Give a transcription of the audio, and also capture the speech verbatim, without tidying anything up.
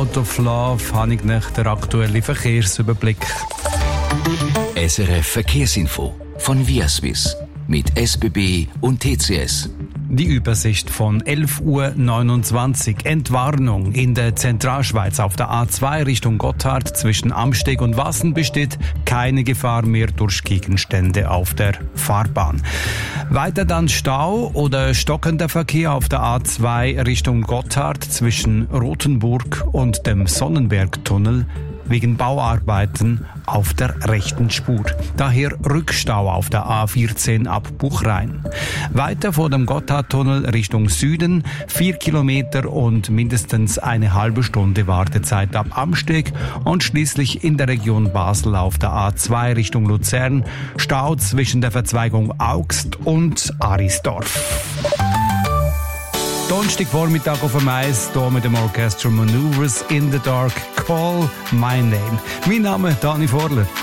Out of Love habe ich nach der aktuellen Verkehrsüberblick. S R F Verkehrsinfo von Viaswiss mit S B B und T C S. Die Übersicht von elf Uhr neunundzwanzig. Entwarnung in der Zentralschweiz auf der A zwei Richtung Gotthard zwischen Amsteg und Wassen besteht keine Gefahr mehr durch Gegenstände auf der Fahrbahn. Weiter dann Stau oder stockender Verkehr auf der A zwei Richtung Gotthard zwischen Rothenburg und dem Sonnenbergtunnel wegen Bauarbeiten auf der rechten Spur. Daher Rückstau auf der A vierzehn ab Buchrein. Weiter vor dem Gotthardtunnel Richtung Süden, vier Kilometer und mindestens eine halbe Stunde Wartezeit ab Amsteg und schließlich in der Region Basel auf der A zwei Richtung Luzern, Stau zwischen der Verzweigung Augst und Arisdorf. Donnerstagvormittag auf dem Eis, hier mit dem Orchestral Maneuvers in the Dark, Call My Name. Mein Name ist Dani Vorler.